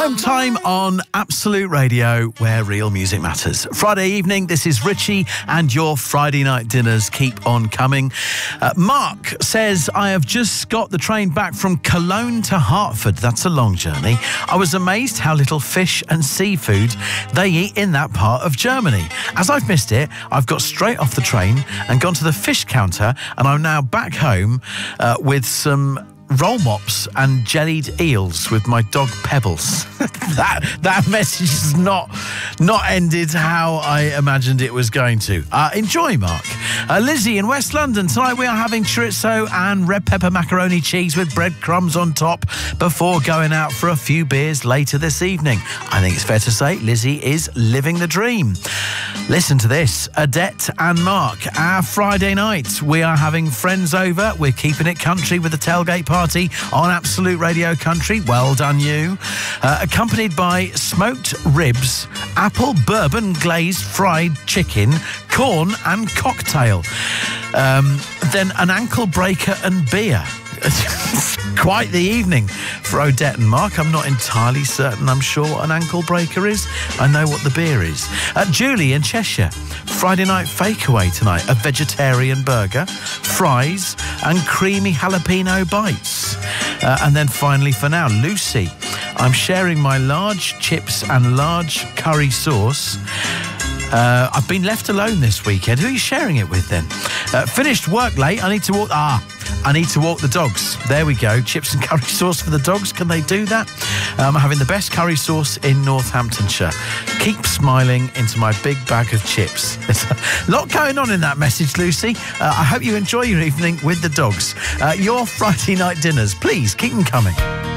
Home time on Absolute Radio, where real music matters. Friday evening, this is Richie, and your Friday night dinners keep on coming. Mark says, I have just got the train back from Cologne to Hartford. That's a long journey. I was amazed how little fish and seafood they eat in that part of Germany. As I've missed it, I've got straight off the train and gone to the fish counter, and I'm now back home with some roll mops and jellied eels with my dog Pebbles. that message has not ended how I imagined it was going to. Enjoy, Mark. Lizzie in West London, tonight we are having chorizo and red pepper macaroni cheese with breadcrumbs on top before going out for a few beers later this evening. I think it's fair to say Lizzie is living the dream. Listen to this, Adette and Mark. Our Friday night, we are having friends over. We're keeping it country with the tailgate party on Absolute Radio Country. Well done, you. Accompanied by smoked ribs, apple bourbon glazed fried chicken, corn and cocktail. Then an ankle breaker and beer. Quite the evening for Odette and Mark. I'm not entirely certain. I'm sure what an ankle breaker is. I know what the beer is. Julie in Cheshire. Friday night fakeaway tonight. A vegetarian burger, fries and creamy jalapeno bites. And then finally for now, Lucy. I'm sharing my large chips and large curry sauce. I've been left alone this weekend. Who are you sharing it with then? Finished work late. I need to walk the dogs. There we go. Chips and curry sauce for the dogs. Can they do that? I'm having the best curry sauce in Northamptonshire. Keep smiling into my big bag of chips. There's a lot going on in that message, Lucy. I hope you enjoy your evening with the dogs. Your Friday night dinners, please keep them coming.